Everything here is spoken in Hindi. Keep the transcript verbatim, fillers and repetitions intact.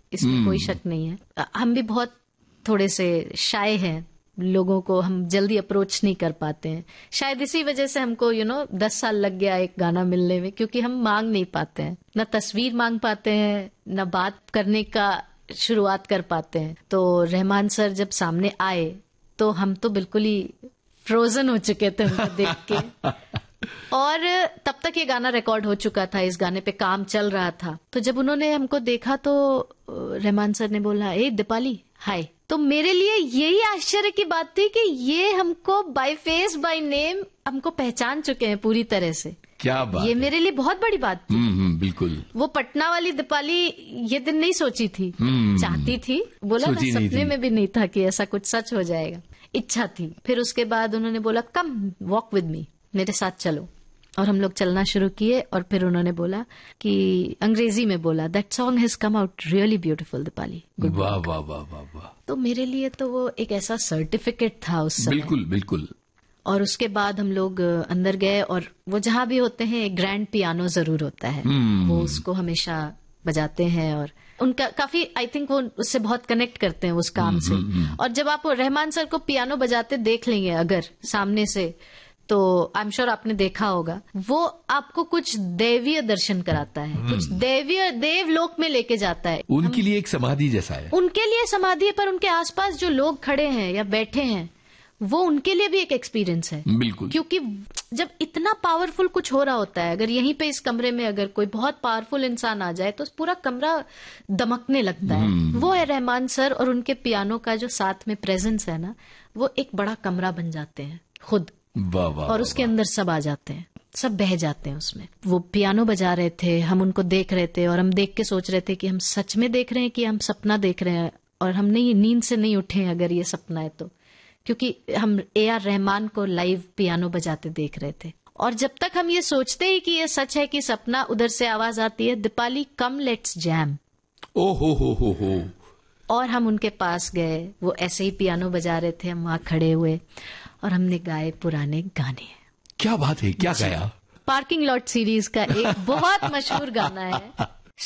इसमें कोई शक नहीं है। हम भी बहुत थोड़े से शाय हैं, लोगों को हम जल्दी अप्रोच नहीं कर पाते हैं। शायद इसी वजह से हमको यू नो दस साल लग गया एक गाना मिलने में, क्योंकि हम मांग नहीं पाते हैं, न तस्वीर मांग पाते हैं, न बात करने का शुरुआत कर पाते हैं। तो रहमान सर जब सामने आए तो हम तो बिल्कुल ही फ्रोजन हो चुके थे उनको देख के। और तब तक ये गाना रिकॉर्ड हो चुका था, इस गाने पे काम चल रहा था। तो जब उन्होंने हमको देखा तो रहमान सर ने बोला, ए दीपाली हाय। तो मेरे लिए यही आश्चर्य की बात थी कि ये हमको बाय फेस बाय नेम हमको पहचान चुके हैं पूरी तरह से। क्या बात ये मेरे लिए बहुत बड़ी बात थी। हम्म, बिल्कुल। वो पटना वाली दीपाली ये दिन नहीं सोची थी, चाहती थी, बोला ना, सपने में भी नहीं था कि ऐसा कुछ सच हो जाएगा, इच्छा थी। फिर उसके बाद उन्होंने बोला कम वॉक विद मी, मेरे साथ चलो। और हम लोग चलना शुरू किए और फिर उन्होंने बोला कि अंग्रेजी में बोला, that song has come out really beautiful Deepali. वाह वाह वाह वाह वाह। तो मेरे लिए तो वो एक ऐसा सर्टिफिकेट था उस समय। बिल्कुल बिल्कुल। और उसके बाद हम लोग अंदर गए और वो जहां भी होते हैं एक ग्रैंड पियानो जरूर होता है, वो उसको हमेशा बजाते हैं और उनका काफी आई थिंक वो उससे बहुत कनेक्ट करते हैं उस काम से। और जब आप रहमान सर को पियानो बजाते देख लेंगे अगर सामने से, तो आई एम श्योर आपने देखा होगा, वो आपको कुछ दैवीय दर्शन कराता है, कुछ दैवीय देवलोक में लेके जाता है। उनके लिए एक समाधि जैसा है। उनके लिए समाधि है, पर उनके आसपास जो लोग खड़े हैं या बैठे हैं वो उनके लिए भी एक एक्सपीरियंस है। बिल्कुल। क्योंकि जब इतना पावरफुल कुछ हो रहा होता है, अगर यहीं पे इस कमरे में अगर कोई बहुत पावरफुल इंसान आ जाए तो पूरा कमरा दमकने लगता है। वो है रहमान सर और उनके पियानो का जो साथ में प्रेजेंस है ना, वो एक बड़ा कमरा बन जाते हैं खुद। वाह वाह। और उसके अंदर सब आ जाते हैं, सब बह जाते हैं उसमें। वो पियानो बजा रहे थे, हम उनको देख रहे थे और हम देख के सोच रहे थे कि हम सच में देख रहे हैं कि हम सपना देख रहे हैं। और हम नहीं, नींद से नहीं उठे हैं अगर ये सपना है तो, क्योंकि हम ए आर रहमान को लाइव पियानो बजाते देख रहे थे। और जब तक हम ये सोचते ही कि ये सच है कि सपना, उधर से आवाज आती है, दीपाली कम लेट्स जैम। ओ हो हो हो हो। और हम उनके पास गए, वो ऐसे ही पियानो बजा रहे थे, हम वहां खड़े हुए और हमने गाए पुराने गाने। क्या बात है, क्या गाया? पार्किंग लॉट सीरीज का एक बहुत मशहूर गाना है,